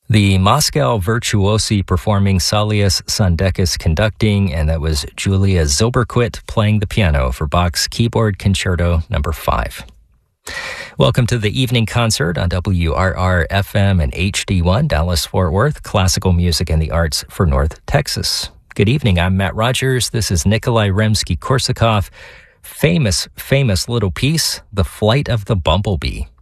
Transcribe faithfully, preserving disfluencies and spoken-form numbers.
The Moscow Virtuosi performing, Salius Sandekis conducting, and that was Julia Zilberquit playing the piano for Bach's Keyboard Concerto number five. Welcome to the evening concert on W R R F M and H D one, Dallas-Fort Worth, classical music and the arts for North Texas. Good evening, I'm Matt Rogers. This is Nikolai Rimsky-Korsakov. Famous, famous little piece, The Flight of the Bumblebee.